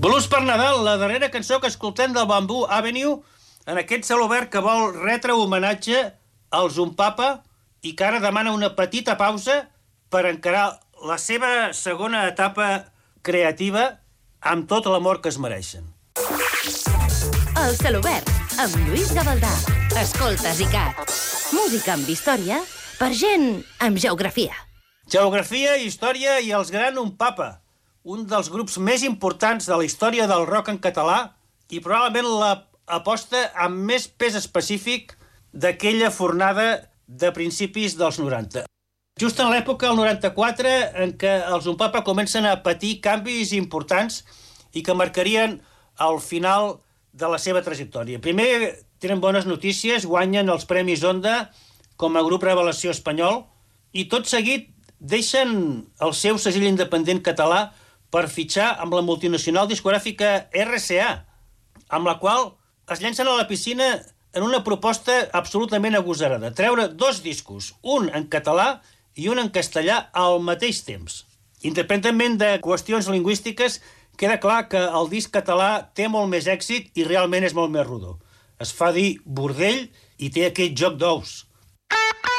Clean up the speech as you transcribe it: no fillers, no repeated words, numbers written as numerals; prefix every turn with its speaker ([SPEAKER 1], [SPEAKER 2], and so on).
[SPEAKER 1] Blues per Nadal, la darrera cançó que escoltem del Bamboo Avenue, en aquest celobert que vol retre homenatge al Zompapa i que ara demana una petita pausa per encarar la seva segona etapa creativa amb tot l'amor que es mereixen.
[SPEAKER 2] El celobert, amb Lluís Gavaldà. Escoltes ICAT. Música amb història per gent amb geografia.
[SPEAKER 1] Geografia, història i els Gran Zompapa, un dels grups més importants de la història del rock en català i probablement l'aposta amb més pes específic d'aquella fornada de principis dels 90. Just en l'època, el 94, en què els Zompapa comencen a patir canvis importants i que marcarien el final de la seva trajectòria. Primer, tenen bones notícies, guanyen els Premis Onda com a grup revelació espanyol i tot seguit deixen el seu segell independent català per fitxar amb la multinacional discogràfica RCA, amb la qual es llencen a la piscina en una proposta absolutament agosarada, treure 2 discos, un en català i un en castellà al mateix temps. Independentment de qüestions lingüístiques, queda clar que el disc català té molt més èxit i realment és molt més rodó. Es fa dir bordell i té aquest joc d'ous.